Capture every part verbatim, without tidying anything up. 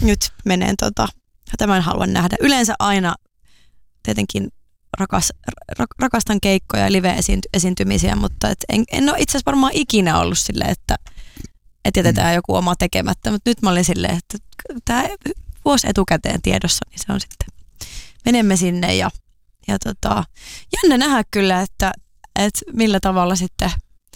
nyt menen tota, tämän haluan nähdä. Yleensä aina tietenkin rakas, ra, rakastan keikkoja ja live-esiintymisiä, mutta et en, en ole itse asiassa varmaan ikinä ollut silleen, että et jätetään mm. joku oma tekemättä, mutta nyt mä olin silleen, että tämä vuosi etukäteen tiedossa, niin se on sitten, menemme sinne ja, ja tota, jännä nähdä kyllä, että, että millä tavalla sitten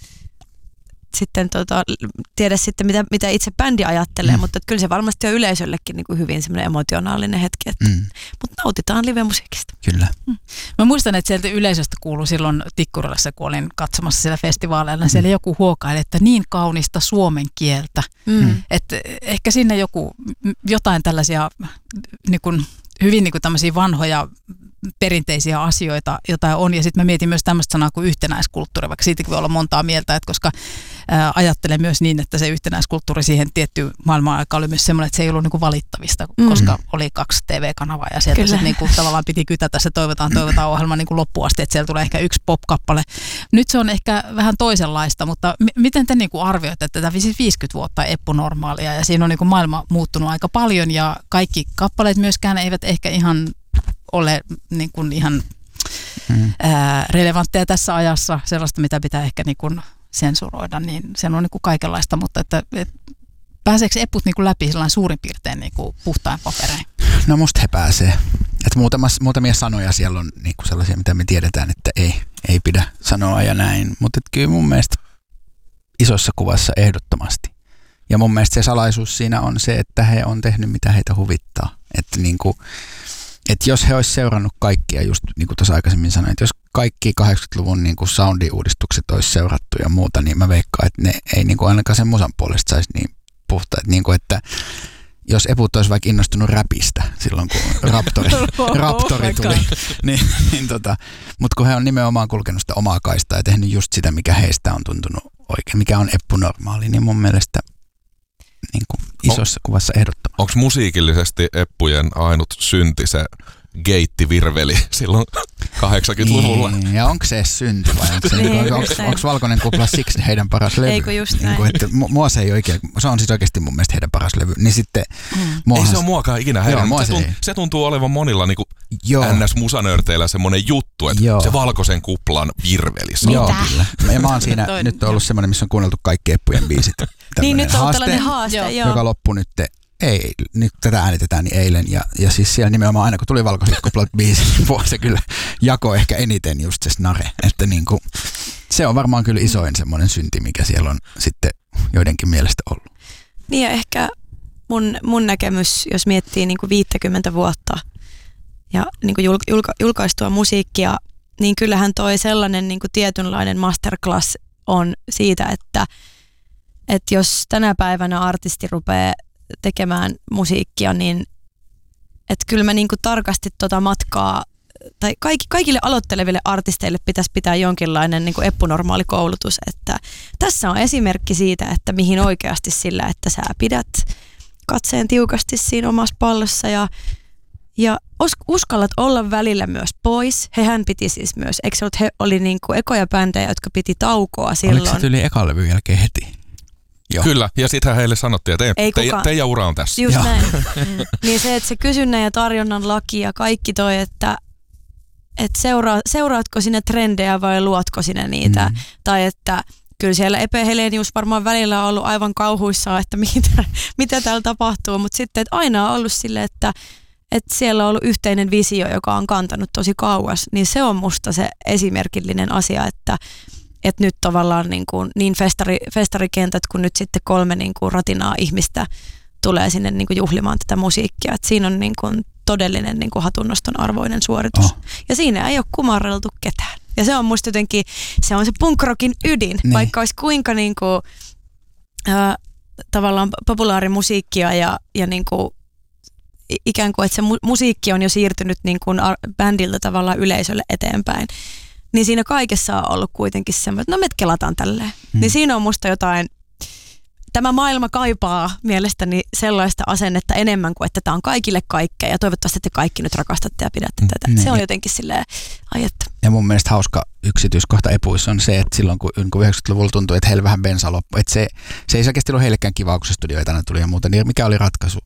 sitten tota, tiedä sitten, mitä, mitä itse bändi ajattelee, mm. mutta kyllä se varmasti on yleisöllekin niin kuin hyvin semmoinen emotionaalinen hetki, että, mm. mutta nautitaan live-musiikista. Kyllä. Mm. Mä muistan, että sieltä yleisöstä kuului silloin Tikkurilassa, kun olin katsomassa siellä festivaaleilla, mm. siellä joku huokaili, että niin kaunista suomen kieltä, mm. että ehkä sinne joku, jotain tällaisia niin kuin, hyvin niin kuin tämmöisiä vanhoja perinteisiä asioita, jotain on. Ja sitten mä mietin myös tämmöistä sanaa kuin yhtenäiskulttuuri, vaikka siitäkin voi olla montaa mieltä, että koska ää, ajattelen myös niin, että se yhtenäiskulttuuri siihen tiettyyn maailman aikaan oli myös semmoinen, että se ei ollut niinku valittavista, mm. koska oli kaksi T V-kanavaa ja sieltä sitten niinku tavallaan piti kytätä se toivotaan, toivotaan ohjelma niinku loppuun asti, että siellä tulee ehkä yksi pop-kappale. Nyt se on ehkä vähän toisenlaista, mutta m- miten te niinku arvioitte, että tätä viisikymmentä vuotta eppunormaalia ja siinä on niinku maailma muuttunut aika paljon ja kaikki kappaleet myöskään eivät ehkä ihan ole niin kuin ihan hmm. ää, relevantteja tässä ajassa, sellaista mitä pitää ehkä niin kuin sensuroida, niin se on niin kuin kaikenlaista, mutta että, et, pääseekö eput niin kuin läpi sellainen suurin piirtein niin kuin puhtain paperein? No musta he pääsee. Että muutamia sanoja siellä on niin kuin sellaisia, mitä me tiedetään, että ei, ei pidä sanoa ja näin, mutta kyllä mun mielestä isossa kuvassa ehdottomasti. Ja mun mielestä se salaisuus siinä on se, että he on tehnyt mitä heitä huvittaa. Että niin kuin että jos he olisi seurannut kaikkia, just niin kuin tuossa aikaisemmin sanoin, että jos kaikki kahdeksankymmentäluvun niin kuin soundi-uudistukset olisi seurattu ja muuta, niin mä veikkaan, että ne ei niin kuin ainakaan sen musan puolesta saisi niin puhtaat. Niin kuin, että jos eput olisi vaikka innostunut räpistä silloin, kun Raptori, Raptori tuli, niin, niin tota, mutta kun he on nimenomaan kulkenut sitä omaa kaistaa ja tehnyt just sitä, mikä heistä on tuntunut oikein, mikä on eppunormaali, niin mun mielestä niin kuin isossa kuvassa ehdottomasti. Onko musiikillisesti eppujen ainut synti se geittivirveli silloin kahdeksankymmentäluvulla? Niin, ja onko se synti vai onko, se, niin, onko, onko Valkoinen kupla siksi heidän paras levy? Eikö just näin? Niin kuin, että mua se ei oikein, se on siis oikeasti mun mielestä heidän paras levy. Niin sitten, mm. Ei se ole muakaan ikinä heidän, mutta se, tunt, se tuntuu olevan monilla niin kuin N S-musanörteillä semmoinen juttu, että joo. se Valkoisen kuplan virveli. Joo, kyllä. Ja mä oon siinä nyt on ollut semmoinen, missä on kuunneltu kaikki eppujen biisit. Niin nyt on tällainen haaste, joo. Joka loppui nyt. Ei, nyt tätä äänitetään niin eilen ja, ja siis siellä nimenomaan aina kun tuli Valkoiset kuplat biisi, niin se kyllä jako ehkä eniten just se snare, että niinku, se on varmaan kyllä isoin semmoinen synti, mikä siellä on sitten joidenkin mielestä ollut. Niin ja ehkä mun, mun näkemys, jos miettii niinku viisikymmentä vuotta ja niinku julka, julkaistua musiikkia, niin kyllähän toi sellainen niinku tietynlainen masterclass on siitä, että, että jos tänä päivänä artisti rupeaa tekemään musiikkia, niin että kyllä mä niinku tarkasti tota matkaa, tai kaikki, kaikille aloitteleville artisteille pitäisi pitää jonkinlainen niinku eppunormaali koulutus, että tässä on esimerkki siitä, että mihin oikeasti sillä, että sä pidät katseen tiukasti siinä omassa pallossa ja, ja uskallat olla välillä myös pois. Hehän piti siis myös, eikö se ollut, he oli niinku ekoja bändejä, jotka piti taukoa silloin. Oliko se tyyli ekan levyn jälkeen heti? Joo. Kyllä, ja sittenhän heille sanottiin, että te, te, teidän ura on tässä. Just näin. Niin se, että se kysynnän ja tarjonnan laki ja kaikki toi, että, että seuraa, seuraatko sinne trendejä vai luotko sinne niitä. Mm. Tai että kyllä siellä Epe Helenius varmaan välillä on ollut aivan kauhuissaan, että mitä, mitä täällä tapahtuu. Mutta sitten, että aina on ollut sille, että, että siellä on ollut yhteinen visio, joka on kantanut tosi kauas. Niin se on musta se esimerkillinen asia, että että nyt tavallaan niin, kuin, niin festari, festarikentät kuin nyt sitten kolme niin kuin ratinaa ihmistä tulee sinne niin kuin juhlimaan tätä musiikkia. Et siinä on niin kuin todellinen niin kuin hatunnoston arvoinen suoritus. Oh. Ja siinä ei ole kumarreltu ketään. Ja se on musta jotenkin, se on se punk-rockin ydin, niin. Vaikka olisi kuinka niin kuin, äh, tavallaan populaarimusiikkia ja, ja niin kuin, ikään kuin, että se mu- musiikki on jo siirtynyt niin kuin bändiltä tavallaan yleisölle eteenpäin. Niin siinä kaikessa on ollut kuitenkin semmoinen, että no me kelataan tälleen. Hmm. Niin siinä on musta jotain, tämä maailma kaipaa mielestäni sellaista asennetta enemmän kuin, että tämä on kaikille kaikkea ja toivottavasti te kaikki nyt rakastatte ja pidätte hmm. tätä. Ne. Se on jotenkin silleen, ai että. Ja mun mielestä hauska yksityiskohta epuissa on se, että silloin kun yhdeksänkymmentäluvulla tuntui, että heillä vähän bensa loppui, että se, se ei selkeästi ollut heillekään kivaa, kun se studio etänä tuli ja muuta, niin mikä oli ratkaisu?